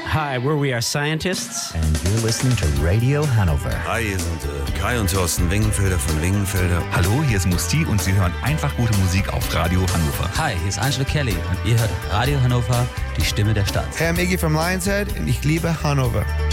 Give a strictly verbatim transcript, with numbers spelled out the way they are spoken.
Hi, we're We Are Scientists. And you're listening to Radio Hannover. Hi, hier sind äh, Kai und Thorsten Wingenfelder von Wingenfelder. Hallo, hier ist Musti und Sie hören einfach gute Musik auf Radio Hannover. Hi, hier ist Angelo Kelly und ihr hört Radio Hannover, die Stimme der Stadt. Hey, I'm Iggy from Lionshead und ich liebe Hannover.